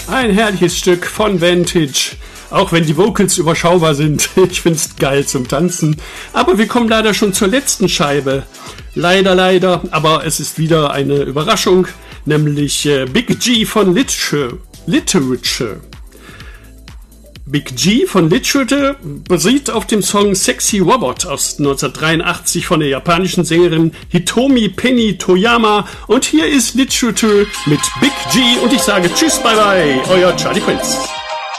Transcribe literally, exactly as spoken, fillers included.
Ein herrliches Stück von Vantage. Auch wenn die Vocals überschaubar sind. Ich find's geil zum Tanzen. Aber wir kommen leider schon zur letzten Scheibe. Leider, leider. Aber es ist wieder eine Überraschung. Nämlich äh, Big G von Literature. Literature. Big G von Literature basiert auf dem Song Sexy Robot aus neunzehnhundertdreiundachtzig von der japanischen Sängerin Hitomi Penny Toyama. Und hier ist Literature mit Big G und ich sage Tschüss, bye bye, euer Charlie Quenz.